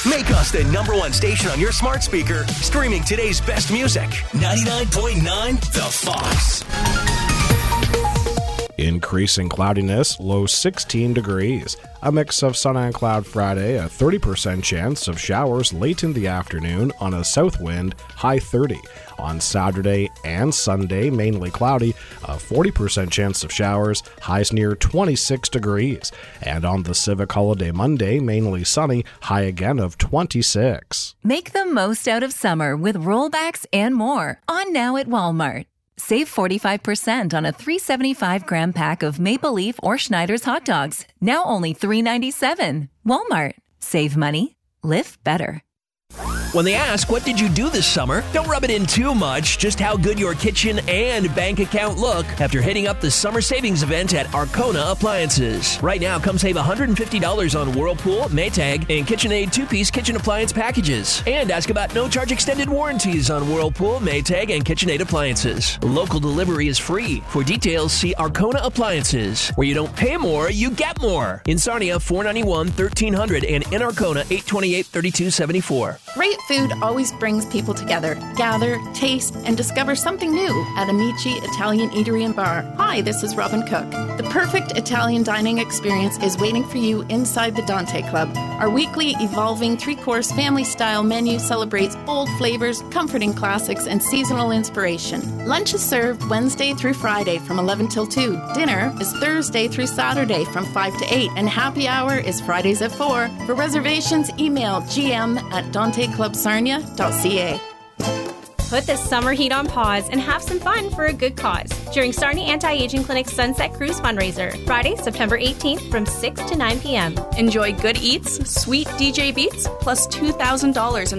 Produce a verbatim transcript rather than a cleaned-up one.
Make us the number one station on your smart speaker, streaming today's best music. ninety-nine point nine The Fox. Increasing cloudiness, low sixteen degrees. A mix of sun and cloud Friday, a thirty percent chance of showers late in the afternoon on a south wind, high thirty. On Saturday and Sunday, mainly cloudy, a forty percent chance of showers, highs near twenty-six degrees. And on the civic holiday Monday, mainly sunny, high again of twenty-six. Make the most out of summer with rollbacks and more on now at Walmart. Save forty-five percent on a three hundred seventy-five gram pack of Maple Leaf or Schneider's hot dogs. Now only three dollars and ninety-seven cents. Walmart. Save money. Live better. When they ask, what did you do this summer? Don't rub it in too much, just how good your kitchen and bank account look after hitting up the summer savings event at Arkona Appliances. Right now, come save one hundred fifty dollars on Whirlpool, Maytag, and KitchenAid two-piece kitchen appliance packages. And ask about no-charge extended warranties on Whirlpool, Maytag, and KitchenAid appliances. Local delivery is free. For details, see Arkona Appliances, where you don't pay more, you get more. In Sarnia, four ninety-one, thirteen hundred, and in Arkona, eight twenty-eight, thirty-two seventy-four. Great food always brings people together. Gather, taste, and discover something new at Amici Italian Eatery and Bar. Hi, this is Robin Cook. The perfect Italian dining experience is waiting for you inside the Dante Club. Our weekly evolving three-course family-style menu celebrates bold flavors, comforting classics, and seasonal inspiration. Lunch is served Wednesday through Friday from eleven till two. Dinner is Thursday through Saturday from five to eight, and happy hour is Fridays at four. For reservations, email gm at dante club sarnia dot c a. Put the summer heat on pause and have some fun for a good cause during Sarnia Anti-Aging Clinic's Sunset Cruise fundraiser, Friday, September eighteenth from six to nine p.m. Enjoy good eats, sweet D J beats, plus two thousand dollars in